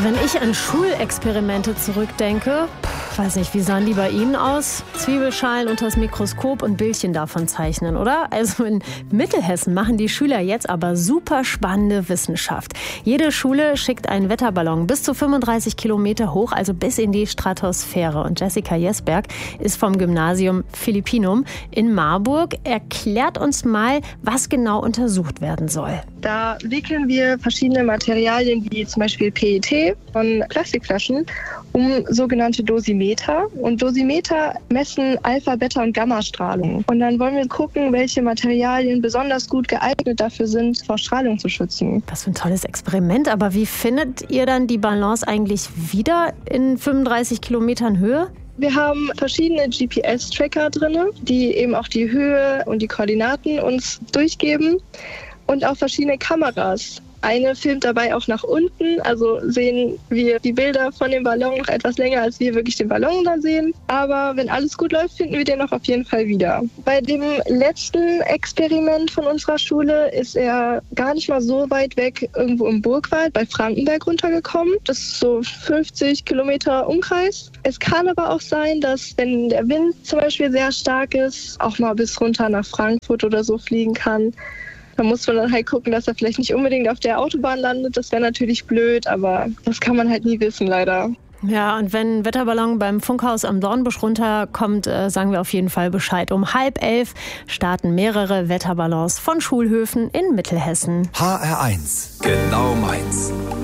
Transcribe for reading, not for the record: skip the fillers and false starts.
Wenn ich an Schulexperimente zurückdenke, weiß nicht, wie sahen die bei Ihnen aus? Zwiebelschalen unter das Mikroskop und Bildchen davon zeichnen, oder? Also in Mittelhessen machen die Schüler jetzt aber super spannende Wissenschaft. Jede Schule schickt einen Wetterballon bis zu 35 Kilometer hoch, also bis in die Stratosphäre. Und Jessica Jesberg ist vom Gymnasium Philippinum in Marburg. Erklärt uns mal, was genau untersucht werden soll. Da wickeln wir verschiedene Materialien wie zum Beispiel PET von Plastikflaschen um sogenannte Dosimeter. Und Dosimeter messen Alpha-, Beta- und Gammastrahlung. Und dann wollen wir gucken, welche Materialien besonders gut geeignet dafür sind, vor Strahlung zu schützen. Was für ein tolles Experiment. Aber wie findet ihr dann die Balance eigentlich wieder in 35 Kilometern Höhe? Wir haben verschiedene GPS-Tracker drin, die eben auch die Höhe und die Koordinaten uns durchgeben. Und auch verschiedene Kameras. Eine filmt dabei auch nach unten, also sehen wir die Bilder von dem Ballon noch etwas länger, als wir wirklich den Ballon da sehen. Aber wenn alles gut läuft, finden wir den auch auf jeden Fall wieder. Bei dem letzten Experiment von unserer Schule ist er gar nicht mal so weit weg, irgendwo im Burgwald bei Frankenberg runtergekommen. Das ist so 50 Kilometer Umkreis. Es kann aber auch sein, dass, wenn der Wind zum Beispiel sehr stark ist, auch mal bis runter nach Frankfurt oder so fliegen kann. Da muss man dann halt gucken, dass er vielleicht nicht unbedingt auf der Autobahn landet. Das wäre natürlich blöd, aber das kann man halt nie wissen, leider. Ja, und wenn ein Wetterballon beim Funkhaus am Dornbusch runterkommt, sagen wir auf jeden Fall Bescheid. Um 10:30 starten mehrere Wetterballons von Schulhöfen in Mittelhessen. HR1, genau meins.